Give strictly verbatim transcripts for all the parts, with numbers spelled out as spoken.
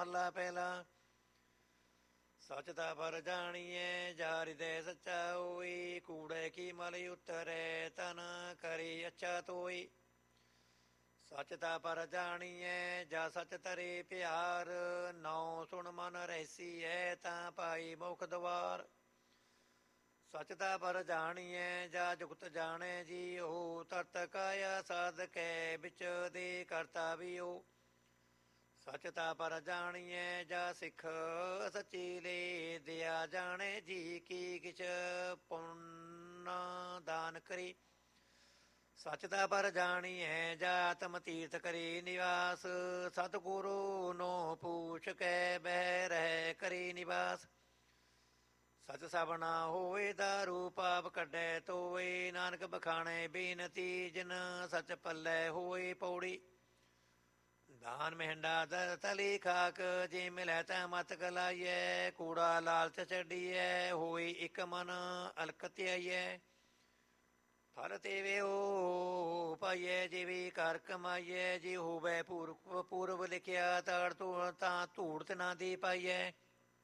ਮਹੱਲਾ ਪਹਿਲਾ। ਸਚ ਤਾ ਪਰ ਜਾਣੀਐ ਜਾ ਹਿਰਦੈ ਸੱਚਾ ਹੋਈ, ਕੂੜੇ ਕੀ ਮਲ ਉਤਰੈ ਤਨ ਕਰੀ ਅੱਛਾ ਤੋਈ। ਸਚ ਤਾ ਪਰ ਜਾਣੀਐ ਜਾ ਸਚ ਤਰੇ ਪਿਆਰ, ਨਾਉ ਸੁਣ ਮਨ ਰਹਿਸੀਐ ਤਾਂ ਪਾਈ ਮੁਖ ਦੁਆਰ। ਸਚ ਤਾ ਪਰ ਜਾਣੀਐ ਜਾ ਜੁਗਤ ਜਾਣੈ ਜੀਉ, ਤਰਤ ਕਾਇਆ ਸਾਧਕੈ ਵਿੱਚ ਦੇ ਕਰਤਾ ਵੀਉ। ਸਚ ਤਾ ਪਰ ਜਾਣੀਐ ਜਾ ਸਿੱਖ ਸੱਚੀ ਲੈ, ਦਿਆ ਜਾਣੈ ਜੀ ਕੀ ਕਿਛ ਪੁੰਨ ਦਾਨ ਕਰੀ। ਸਚ ਤਾ ਪਰ ਜਾਣੀਐ ਜਾ ਆਤਮ ਤੀਰਥ ਕਰੀ ਨਿਵਾਸ, ਸਤਿਗੁਰੂ ਨੋ ਪੂਛ ਕੇ ਬਹਿ ਰਹਿ ਕਰੀ ਨਿਵਾਸ। ਸਚ ਸਭਨਾ ਹੋਏ ਦਾਰੂ ਪਾਪ ਕੱਢੈ ਤੋਏ, ਨਾਨਕ ਬਖਾਣੈ ਬੇਨਤੀ ਜਿਨ ਸਚ ਪੱਲੇ ਹੋਏ ਪੌੜੀ। ਦਾਨ ਮਹਿੰਡਾ ਦਰ ਤਲੀ ਖਾਕ, ਜੇ ਮਿਲੈ ਤੈ ਮਤ ਗਲਾਈਐ, ਕੂੜਾ ਲਾਲਚ ਛੱਡੀਐ ਹੋਈ ਇੱਕ ਮਨ ਅਲਕ ਧਿਆਈਐ। ਫਲ ਤੇਵਿਓ ਪਾਈਐ ਜਿਵੇਂ ਕਰ ਕਮਾਈਐ, ਜੇ ਹੋਵੇ ਪੂਰਬ ਪੂਰਬ ਲਿਖਿਆ ਤਾੜ ਧੂੜ ਤਾਂ ਧੂੜਤ ਨਾ ਦੀ ਪਾਈਐ।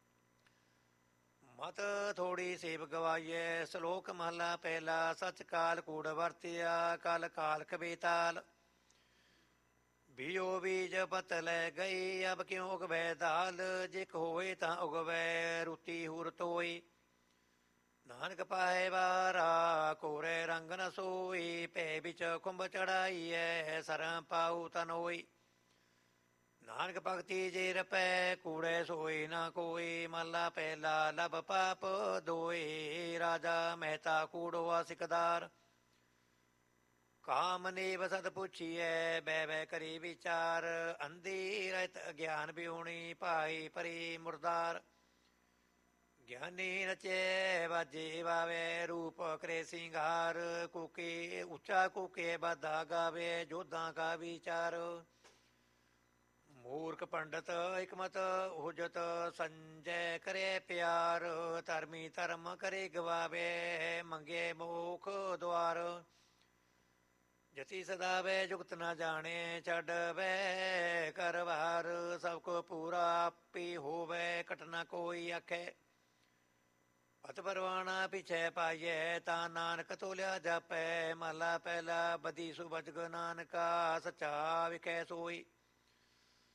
ਮਤ ਥੋੜੀ ਸੇਵ ਗਵਾਈਐ। ਸਲੋਕ ਮਹਲਾ ਪਹਿਲਾ। ਸਚ ਕਾਲ ਕੂੜ ਵਰਤਿਆ, ਕਲ ਕਾਲਕ ਬੇਤਾਲ। ਬੀਓ ਬੀਜ ਪਤ ਲੈ ਗਈ, ਅਬ ਕਿਉ ਉਗਵੈ ਦਾਲ, ਜਿਕ ਹੋਏ ਤਾਂ ਉਗਵੈ ਰੁਤੀ ਹੁਰ ਤੋਈ। ਨਾਨਕ ਪਾਹੇ ਵਾਰਾ ਕੋਰੇ ਰੰਗ ਨ ਸੋਈ, ਭੈ ਵਿੱਚ ਖੁੰਭ ਚੜਾਈਐ ਸਰਮ ਪਾਉ ਤਨੋਈ। ਨਾਨਕ ਭਗਤੀ ਜੇ ਰਪੈ ਕੂੜੇ ਸੋਈ ਨਾ ਕੋਈ, ਮਹਲਾ ਪਹਿਲਾ। ਲਬ ਪਾਪ ਦੋਏ ਰਾਜਾ ਮਹਿਤਾ ਕੂੜਵਾ ਸਿਕਦਾਰ। ਕਾਮ ਨੇਵ ਸਦ ਪੁੱਛੀਐ ਬਹਿ ਬਹਿ ਕਰੀ ਵਿਚਾਰ, ਅੰਧੀ ਰਹਿਤ ਅਗਿਆਨ ਬਿਉਣੀ ਭਾਈ ਪਰੀ ਮੁਰਦਾਰ। ਗਿਆਨੀ ਰਚੇ ਵਾਜੇ ਵਾਵੇ ਰੂਪ ਕਰੇ ਸਿੰਗਾਰ, ਕੂਕੇ ਉੱਚਾ ਕੂਕੇ ਬਾਧਾ ਗਾਵੇ ਜੋਧਾਂ ਕਾ ਵਿਚਾਰ। ਮੂਰਖ ਪੰਡਤ ਹਿਕਮਤ ਹੁਜਤ ਸੰਜੈ ਕਰੇ ਪਿਆਰ, ਧਰਮੀ ਧਰਮ ਕਰੇ ਗਵਾਵੇ ਮੰਗੇ ਮੋਖ ਦੁਆਰ। ਜਤੀ ਸਦਾਵੇ ਜੁਗਤ ਨਾ ਜਾਣੇ ਛੱਡ ਬੈ ਕਰਵਾਰ, ਸਭ ਕੋ ਪੂਰਾ ਆਪੀ ਹੋਵੇ ਘਟ ਨਾ ਕੋਈ ਆਖੇ। ਪਤ ਪਰਵਾਣਾ ਪਿਛੈ ਪਾਈਐ ਤਾਂ ਨਾਨਕ ਤੋਲਿਆ ਜਾਪੈ, ਮਹਲਾ ਪਹਿਲਾ। ਬਦੀ ਸੁਬਜਗ ਨਾਨਕਾ ਸੱਚਾ ਵਿਖੈ ਸੋਈ।